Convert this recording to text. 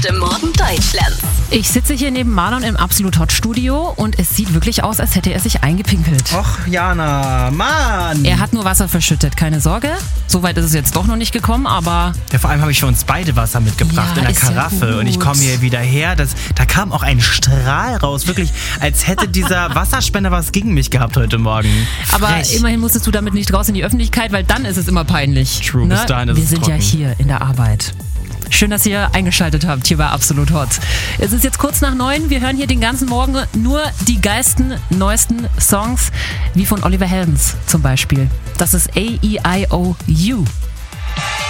Heute Morgen Deutschland. Ich sitze hier neben Marlon im Absolut Hot Studio und es sieht wirklich aus, als hätte er sich eingepinkelt. Och, Jana, Mann! Er hat nur Wasser verschüttet, keine Sorge. Soweit ist es jetzt doch noch nicht gekommen, aber... Ja, vor allem habe ich für uns beide Wasser mitgebracht in der Karaffe. Und ich komme hier wieder her. Da kam auch ein Strahl raus. Wirklich, als hätte dieser Wasserspender was gegen mich gehabt heute Morgen. Aber Frech. immerhin musstest du damit nicht raus in die Öffentlichkeit, weil dann ist es immer peinlich. True, bis dahin ist Wir es sind ja trocken. hier in der Arbeit. Schön, dass ihr eingeschaltet habt hier bei Absolut Hot. Es ist jetzt kurz nach 9. Wir hören hier den ganzen Morgen nur die geilsten, neuesten Songs, wie von Oliver Heldens zum Beispiel. Das ist A-E-I-O-U.